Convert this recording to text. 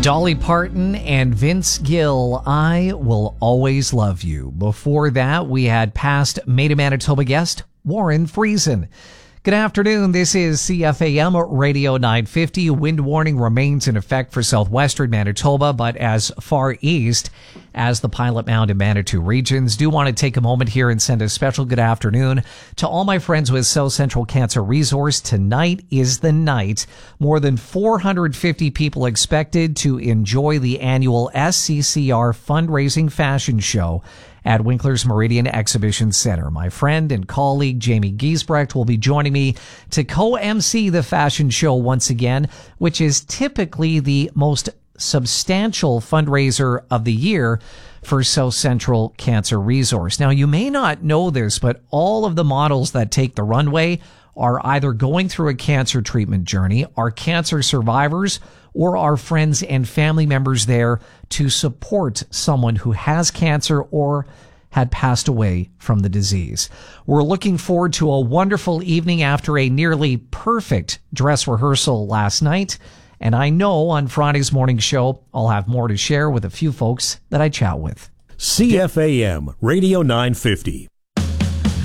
Dolly Parton and Vince Gill, I Will Always Love You. Before that, we had past Made in Manitoba guest Warren Friesen. Good afternoon. This is CFAM Radio 950. Wind warning remains in effect for southwestern Manitoba, but as far east as the Pilot Mound and Manitou regions. Do want to take a moment here and send a special good afternoon to all my friends with South Central Cancer Resource. Tonight is the night. More than 450 people expected to enjoy the annual SCCR fundraising fashion show at Winkler's Meridian Exhibition Center. My friend and colleague Jamie Giesbrecht will be joining me to co-MC the fashion show once again, which is typically the most substantial fundraiser of the year for South Central Cancer Resource. Now, you may not know this, but all of the models that take the runway are either going through a cancer treatment journey, are cancer survivors, or are friends and family members there to support someone who has cancer or had passed away from the disease. We're looking forward to a wonderful evening after a nearly perfect dress rehearsal last night. And I know on Friday's morning show, I'll have more to share with a few folks that I chat with. CFAM Radio 950.